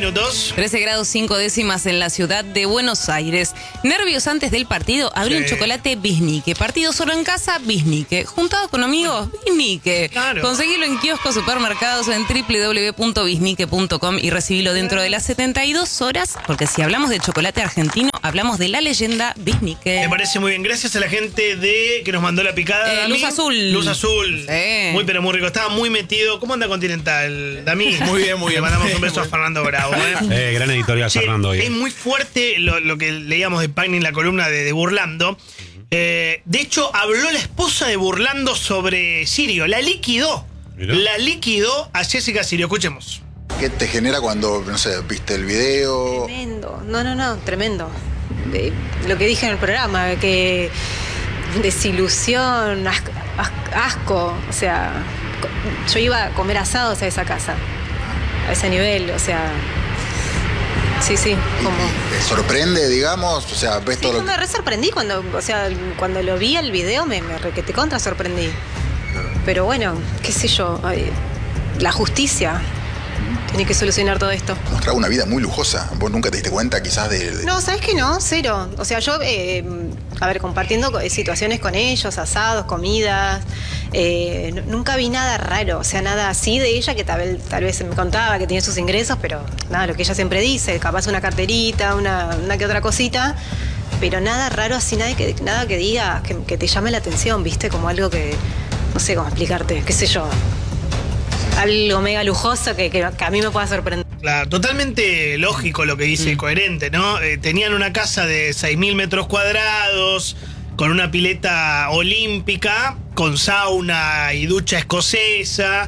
minutos. 13 grados 5 décimas en la ciudad de Buenos Aires. Nervios antes del partido, abrí un chocolate Biznique. Partido solo en casa, Biznique. Juntado con amigos, Biznique. Claro. Conseguilo en kioscos, supermercados o en www.biznique.com y recibilo dentro de las 72 horas, porque si hablamos de chocolate argentino, hablamos de la leyenda Biznique. Me parece muy bien. Gracias a la gente que nos mandó la picada. Dami. Luz Azul. Luz Azul. Sí. Muy, pero muy rico. Estaba muy metido. ¿Cómo anda Continental, Dami? Muy bien, muy bien. Le mandamos un beso a Fernando Bravo. Gran editorial, Sí, Fernando. es muy fuerte lo que leíamos de Pagni en la columna de Burlando. De hecho, habló la esposa de Burlando sobre Sirio. La liquidó. Mirá. La liquidó a Jessica Sirio. Escuchemos. ¿Qué te genera cuando, no sé, viste el video? Tremendo, no, tremendo. Lo que dije en el programa, que desilusión, asco, o sea, yo iba a comer asados a esa casa, a ese nivel, o sea, sí, como... ¿Te sorprende, digamos? O sea, ves Sí, todo yo lo me re sorprendí cuando lo vi el video, me requete contra sorprendí. Pero bueno, qué sé yo, la justicia tiene que solucionar todo esto. mostraba una vida muy lujosa. ¿Vos nunca te diste cuenta quizás de...? No, ¿sabes qué no? Cero. O sea, yo, compartiendo situaciones con ellos, asados, comidas, nunca vi nada raro. O sea, nada así de ella, que tal vez me contaba que tiene sus ingresos, pero nada, lo que ella siempre dice, capaz una carterita, una que otra cosita, pero nada raro así, nada que diga, que te llame la atención, ¿viste? Como algo que, no sé cómo explicarte, qué sé yo. Algo mega lujoso que a mí me pueda sorprender. Claro, totalmente lógico lo que dice, coherente, ¿no? Tenían una casa de 6.000 metros cuadrados, con una pileta olímpica, con sauna y ducha escocesa.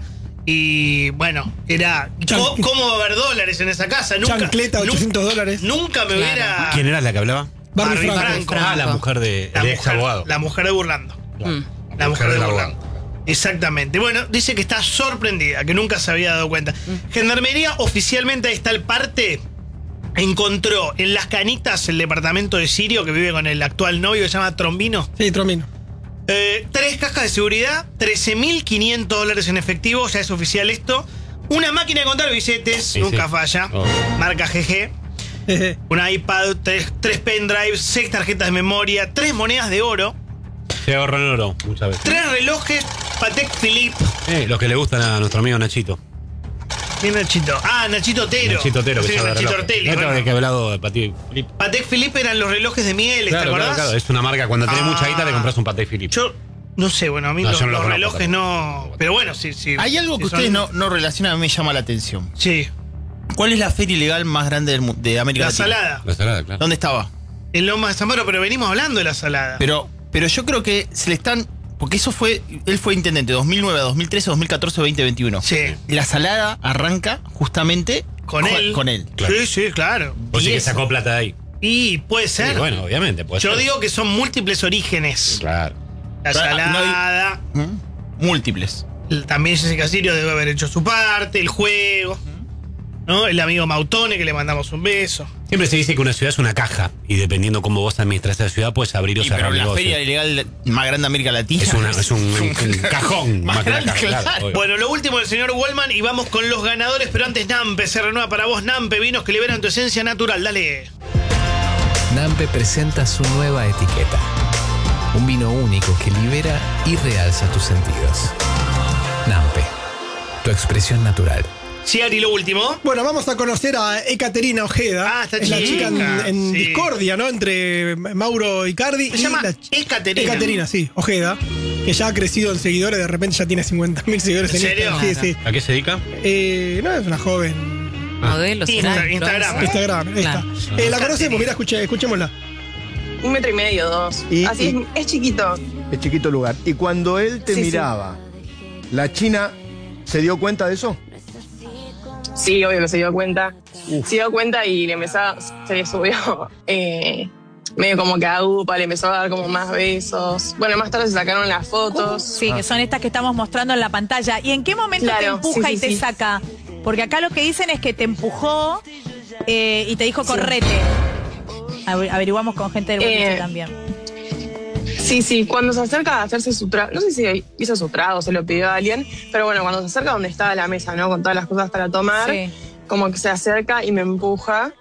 Y bueno, era... ¿Cómo va a haber dólares en esa casa? Chancleta, $800. Nunca me hubiera... ¿Quién era la que hablaba? Barbie Barbie Franco. Ah, la mujer del ex abogado. La mujer de Burlando. Claro. La mujer de del Burlando. Exactamente. Bueno, dice que está sorprendida, que nunca se había dado cuenta. Gendarmería oficialmente a esta parte encontró en Las Canitas el departamento de Sirio, que vive con el actual novio, que se llama Trombino. Sí, Trombino. 3 cajas de seguridad, $13.500 en efectivo, ya es oficial esto. Una máquina de contar billetes, Sí, nunca sí. falla. Oh. Marca GG. Un iPad, 3 pendrives, 6 tarjetas de memoria, 3 monedas de oro, Se ahorran oro muchas veces. 3 relojes Patek Philippe. Los que le gustan a nuestro amigo Nachito. ¿Quién Nachito? Ah, Nachito Otero. Nachito Otero, que Sí, sabe de Nachito relojes. Ortelli. Esto Bueno. de que he hablado de Patek Philippe. Patek Philippe eran los relojes de Mieles, ¿te Claro, acordás? claro. Es una marca, cuando tenés mucha guita te compras un Patek Philippe. Yo no sé, bueno, a mí No, los, yo no lo los conozco relojes tampoco. no... Pero bueno, sí. Hay algo que sí ustedes son- no relacionan, a mí me llama la atención. Sí, ¿Cuál es la feria ilegal más grande de América la Latina? salada. La salada, claro. ¿Dónde estaba? En Loma de Zamora, pero venimos hablando de la salada. Pero yo creo que se le están... Porque él fue intendente 2009 a 2013, 2014, 2021. Sí. La salada arranca justamente Con él. Con él. Claro. Sí, claro. Vos sí Y que eso. sacó plata de ahí. Y puede ser. Sí, bueno, obviamente. Puede Yo ser. digo que son múltiples orígenes. Claro. La Claro, no hay- salada, Múltiples. también Jessica Sirio debe haber hecho su parte, el juego, ¿no? El amigo Mautone, que le mandamos un beso. Siempre se dice que una ciudad es una caja y dependiendo cómo vos administras esa ciudad puedes abrir o Y, cerrar pero la negocios. feria ilegal más grande de América Latina. Es un cajón. Más que una grande, caja, claro. obvio. Bueno, lo último del señor Wallman y vamos con los ganadores, pero antes Nampe se renueva para vos. Nampe, vinos que liberan tu esencia natural. Dale. Nampe presenta su nueva etiqueta. Un vino único que libera y realza tus sentidos. Nampe, tu expresión natural. Chiari, lo último. Bueno, vamos a conocer a Ekaterina Ojeda. Ah, está es la chica chica, en sí. discordia, ¿no? Entre Mauro Icardi Se y llama la Ekaterina. Ekaterina, sí, Ojeda. Que ya ha crecido en seguidores, de repente ya tiene 50.000 seguidores ¿En serio? Instagram. Sí, sí. ¿A qué se dedica? No, es una joven. Modelo, será, Instagram. influencer. Instagram, esta. Claro. La conocemos, mira, escuchémosla. 1,5 metros, 2. Y- Así y- es chiquito. Es chiquito el lugar. Y cuando él te Sí, sí. miraba, ¿la China se dio cuenta de eso? Sí, obvio que se dio cuenta. Se dio cuenta y le empezó, se le subió medio como que a upa, le empezó a dar como más besos. Bueno, más tarde se sacaron las fotos. Sí, que son estas que estamos mostrando en la pantalla. ¿Y en qué momento te Claro, empuja sí, y sí, te sí. saca? Porque acá lo que dicen es que te empujó y te dijo correte. Averiguamos con gente del boliche también. Sí, cuando se acerca a hacerse su trago, no sé si hizo su trago, se lo pidió a alguien, pero bueno, cuando se acerca donde estaba la mesa, ¿no? Con todas las cosas para tomar, Sí. como que se acerca y me empuja.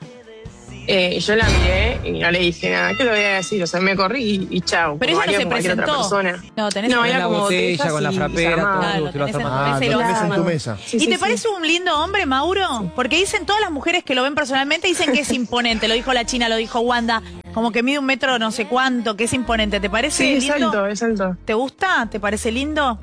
Y yo la miré y no le dije nada. ¿Qué le voy a decir? O sea, me corrí y chao. Pero como ella no se haría cualquier otra presentó. persona. No, tenés No, en era la como botella, botellas con la y frapera, desarmado. todo. Claro, Usted lo tenés hace en- más. Ah, tenés lo el tenés en tu otro. mesa. Sí, ¿Y sí, te sí. parece un lindo hombre, Mauro? Porque dicen todas las mujeres que lo ven personalmente, dicen que es imponente. Lo dijo la China, lo dijo Wanda. Como que mide 1 metro no sé cuánto, que es imponente. ¿Te parece Sí, es lindo? alto, es alto. ¿Te gusta? ¿Te parece lindo?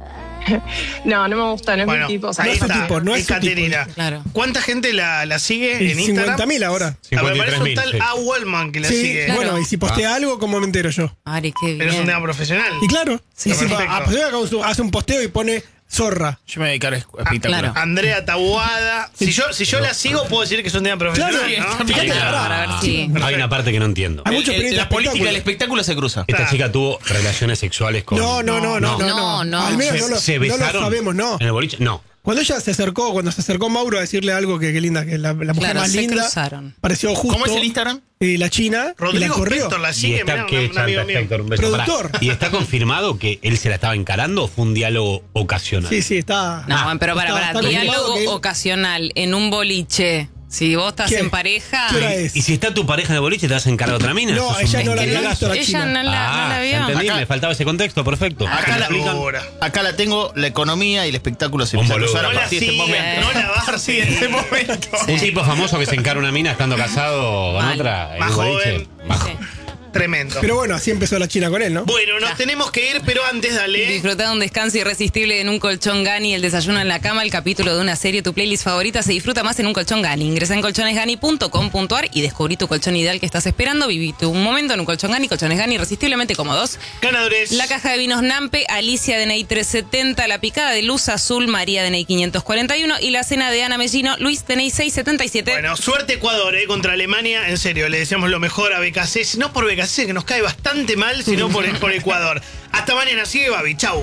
No, no me gusta, no es Bueno, mi tipo. O sea, ahí no es su está, tipo, no es su Caterina. tipo. Claro. ¿Cuánta gente la sigue Y en Instagram? 50.000 ahora. A ver, me parece un 53.000, tal sí. A. Wellman que la Sí, sigue. Claro. bueno, y si postea algo, ¿cómo me entero yo? Ari, qué bien. Pero es un tema profesional. Y claro, Sí, y si perfecto. hace un posteo y pone zorra. Yo me voy a dedicar a espectacular. claro. Andrea Tabuada. Si yo la sigo, puedo decir que es un tema profesional, Claro, ¿no? fíjate, Para ver si... Hay una parte que no entiendo. Hay muchos periodistas La política de del espectáculo se cruza. Esta chica tuvo relaciones sexuales con... No. No. Al menos ¿Se no lo besaron sabemos, no. en el boliche? No. Cuando se acercó Mauro a decirle algo que linda, que la mujer Claro, más se linda, cruzaron. pareció justo. ¿Cómo es el Instagram? La China, y la Rodrigo corrió. Spector la Y sigue, está mirá, que un amigo mío. Héctor, un beso. Productor. Pará. ¿Y está confirmado que él se la estaba encarando o fue un diálogo ocasional? Sí, está. No, pero para, está confirmado diálogo que él- ocasional en un boliche. Si vos estás ¿Qué? en pareja... ¿Qué hora es? ¿Y si está tu pareja en el boliche, te vas a encarar a otra mina? No, Sos un ella no la había mentiroso. visto, la Ella China. no la Ya vio. entendí, Acá- me faltaba ese contexto, perfecto. Acá la, Ahora. acá la tengo, la economía y el espectáculo se Un empiezan a boludo. cruzar No a la partir de este sigue, momento. no la vas a seguir en ese momento. Un tipo famoso que se encara una mina estando casado con Mal. otra en Más un boliche. joven. Más Sí. Tremendo. Pero bueno, así empezó la China con él, ¿no? Bueno, nos tenemos que ir, pero antes dale. Disfrutá de un descanso irresistible en un colchón Gani, el desayuno en la cama, el capítulo de una serie, tu playlist favorita se disfruta más en un colchón Gani. Ingresa en colchonesgani.com.ar y descubrí tu colchón ideal que estás esperando. Vivite un momento en un colchón Gani, colchones Gani irresistiblemente cómodos. Ganadores. La caja de vinos Nampe, Alicia DNI 370, la picada de Luz Azul, María DNI 541 y la cena de Ana Mellino, Luis DNI 677. Bueno, suerte Ecuador, contra Alemania. En serio, le deseamos lo mejor a BKC. No por BKC, que nos cae bastante mal, sino por Ecuador. Hasta mañana, sigue Babi. Chau.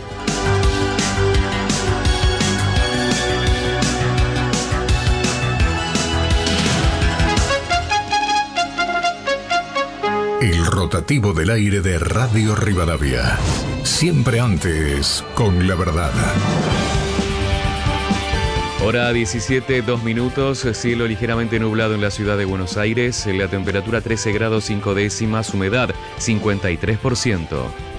El rotativo del aire de Radio Rivadavia. Siempre antes, con la verdad. Hora 17, 2 minutos, cielo ligeramente nublado en la ciudad de Buenos Aires, la temperatura 13 grados 5 décimas, humedad 53%.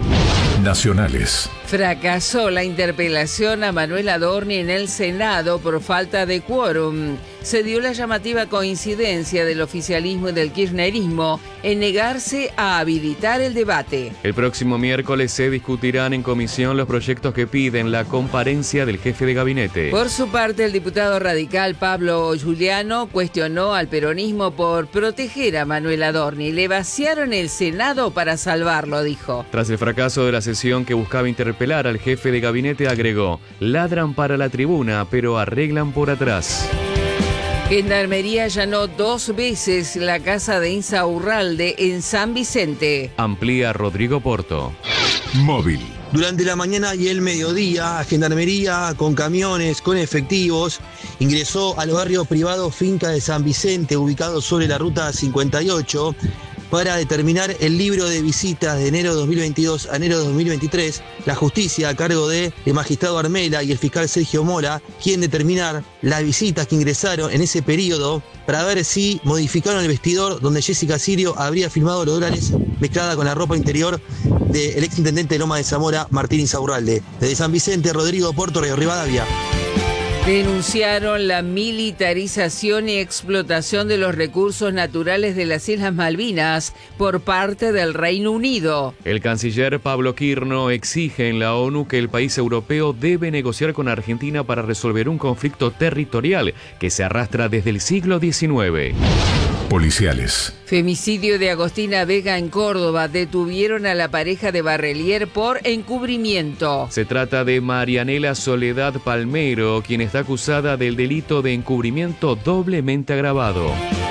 Nacionales. Fracasó la interpelación a Manuel Adorni en el Senado por falta de quórum. Se dio la llamativa coincidencia del oficialismo y del kirchnerismo en negarse a habilitar el debate. El próximo miércoles se discutirán en comisión los proyectos que piden la comparencia del jefe de gabinete. Por su parte, el diputado radical Pablo Giuliano cuestionó al peronismo por proteger a Manuel Adorni. Le vaciaron el Senado para salvarlo, dijo. Tras el fracaso de la sesión que buscaba interpelar al jefe de gabinete, agregó: ladran para la tribuna, pero arreglan por atrás. Gendarmería allanó 2 veces la casa de Insaurralde en San Vicente. Amplía Rodrigo Porto. Móvil. Durante la mañana y el mediodía, Gendarmería, con camiones, con efectivos, ingresó al barrio privado Finca de San Vicente, ubicado sobre la ruta 58, para determinar el libro de visitas de enero de 2022 a enero de 2023. La justicia, a cargo del magistrado Armela y el fiscal Sergio Mora, quieren determinar las visitas que ingresaron en ese periodo para ver si modificaron el vestidor donde Jessica Sirio habría filmado los dólares mezclada con la ropa interior del exintendente de Loma de Zamora, Martín Insaurralde. Desde San Vicente, Rodrigo Porto, Radio Rivadavia. Denunciaron la militarización y explotación de los recursos naturales de las Islas Malvinas por parte del Reino Unido. El canciller Pablo Quirno exige en la ONU que el país europeo debe negociar con Argentina para resolver un conflicto territorial que se arrastra desde el siglo XIX. Policiales. Femicidio de Agostina Vega en Córdoba. Detuvieron a la pareja de Barrelier por encubrimiento. Se trata de Marianela Soledad Palmero, quien está acusada del delito de encubrimiento doblemente agravado.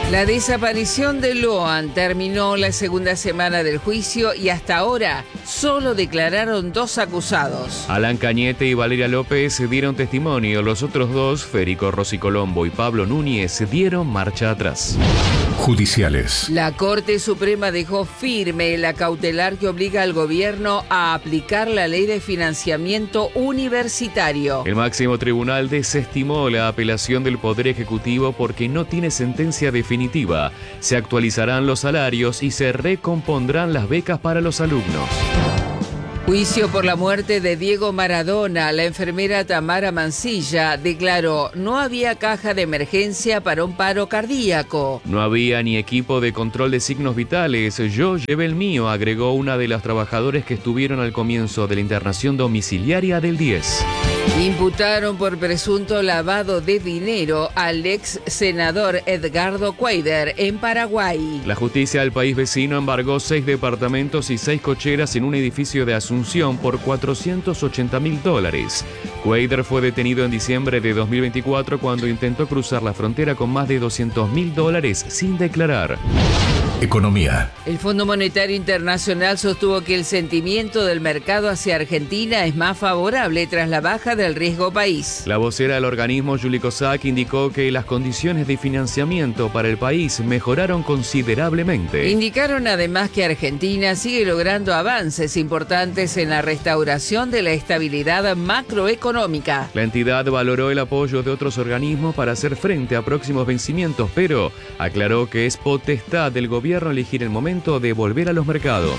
La desaparición de Loan terminó la segunda semana del juicio y hasta ahora solo declararon 2 acusados. Alan Cañete y Valeria López dieron testimonio. Los otros 2, Federico Rossi Colombo y Pablo Núñez, dieron marcha atrás. Judiciales. La Corte Suprema dejó firme la cautelar que obliga al gobierno a aplicar la ley de financiamiento universitario. El máximo tribunal desestimó la apelación del Poder Ejecutivo porque no tiene sentencia definitiva. Se actualizarán los salarios y se recompondrán las becas para los alumnos. Juicio por la muerte de Diego Maradona. La enfermera Tamara Mancilla declaró: no había caja de emergencia para un paro cardíaco. No había ni equipo de control de signos vitales. Yo llevé el mío, agregó una de las trabajadoras que estuvieron al comienzo de la internación domiciliaria del 10. Imputaron por presunto lavado de dinero al ex senador Edgardo Cuéllar en Paraguay. La justicia del país vecino embargó 6 departamentos y 6 cocheras en un edificio de Asunción por $480.000. Cuéllar fue detenido en diciembre de 2024 cuando intentó cruzar la frontera con más de $200.000 sin declarar. Economía. El Fondo Monetario Internacional sostuvo que el sentimiento del mercado hacia Argentina es más favorable tras la baja del riesgo país. La vocera del organismo, Julie Kozak, indicó que las condiciones de financiamiento para el país mejoraron considerablemente. Indicaron además que Argentina sigue logrando avances importantes en la restauración de la estabilidad macroeconómica. La entidad valoró el apoyo de otros organismos para hacer frente a próximos vencimientos, pero aclaró que es potestad del gobierno elegir el momento de volver a los mercados.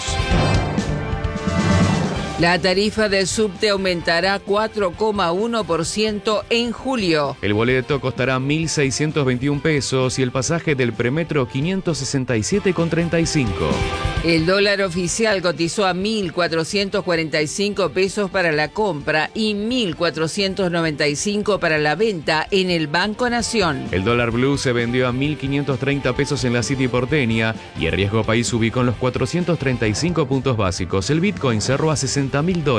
La tarifa del subte aumentará 4,1% en julio. El boleto costará 1.621 pesos y el pasaje del premetro 567,35. El dólar oficial cotizó a 1.445 pesos para la compra y 1.495 para la venta en el Banco Nación. El dólar blue se vendió a 1.530 pesos en la City porteña y el riesgo país se ubicó en los 435 puntos básicos. El Bitcoin cerró a $60.000.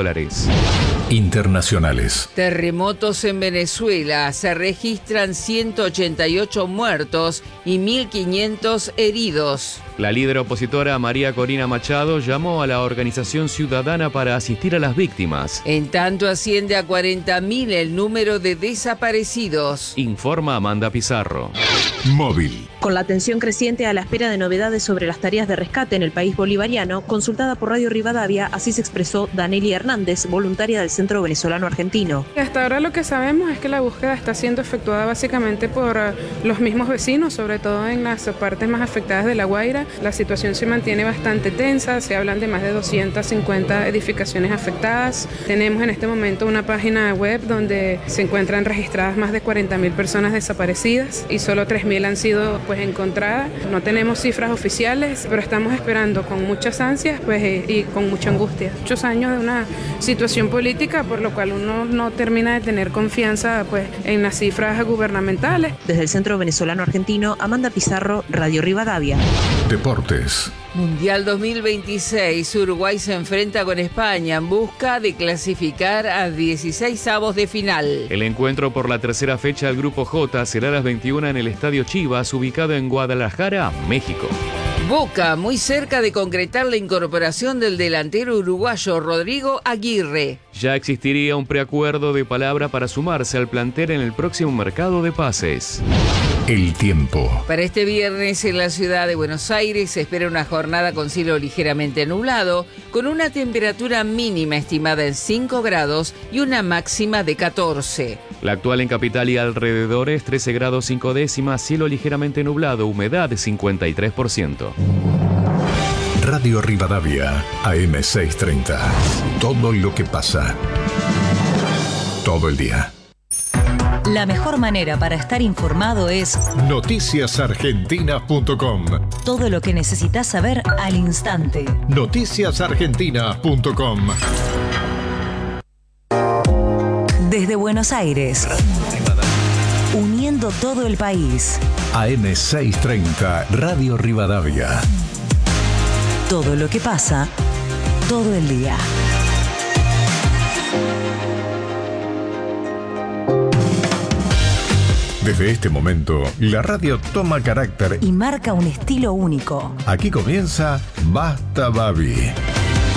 Internacionales. Terremotos en Venezuela. Se registran 188 muertos y 1.500 heridos. La líder opositora María Corina Machado llamó a la organización ciudadana para asistir a las víctimas. En tanto asciende a 40.000 el número de desaparecidos. Informa Amanda Pizarro. Móvil. Con la atención creciente a la espera de novedades sobre las tareas de rescate en el país bolivariano, consultada por Radio Rivadavia, así se expresó Danelia Hernández, voluntaria del Centro Venezolano Argentino. Hasta ahora lo que sabemos es que la búsqueda está siendo efectuada básicamente por los mismos vecinos, sobre todo en las partes más afectadas de La Guaira. La situación se mantiene bastante tensa, se hablan de más de 250 edificaciones afectadas. Tenemos en este momento una página web donde se encuentran registradas más de 40.000 personas desaparecidas y solo 3.000 han sido encontradas. No tenemos cifras oficiales, pero estamos esperando con muchas ansias y con mucha angustia. Muchos años de una situación política por lo cual uno no termina de tener confianza en las cifras gubernamentales. Desde el Centro Venezolano Argentino, Amanda Pizarro, Radio Rivadavia. Deportes. Mundial 2026, Uruguay se enfrenta con España en busca de clasificar a 16avos de final. El encuentro por la tercera fecha del Grupo J será a las 21 en el Estadio Chivas, ubicado en Guadalajara, México. Boca, muy cerca de concretar la incorporación del delantero uruguayo Rodrigo Aguirre. Ya existiría un preacuerdo de palabra para sumarse al plantel en el próximo mercado de pases. El tiempo. Para este viernes en la ciudad de Buenos Aires se espera una jornada con cielo ligeramente nublado, con una temperatura mínima estimada en 5 grados y una máxima de 14. La actual en capital y alrededores 13 grados 5 décimas, cielo ligeramente nublado, humedad 53%. Radio Rivadavia, AM630. Todo lo que pasa. Todo el día. La mejor manera para estar informado es noticiasargentina.com. Todo lo que necesitas saber al instante. Noticiasargentina.com. Desde Buenos Aires, uniendo todo el país. AM630, Radio Rivadavia. Todo lo que pasa, todo el día. Desde este momento, la radio toma carácter y marca un estilo único. Aquí comienza Basta Babi.